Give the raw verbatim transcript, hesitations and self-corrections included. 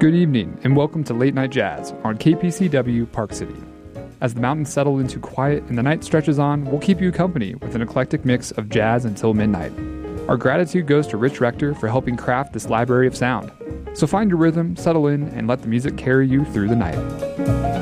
Good evening, and welcome to Late Night Jazz on K P C W Park City. As the mountains settle into quiet and the night stretches on, we'll keep you company with an eclectic mix of jazz until midnight. Our gratitude goes to Rich Rector for helping craft this library of sound. So find your rhythm, settle in, and let the music carry you through the night.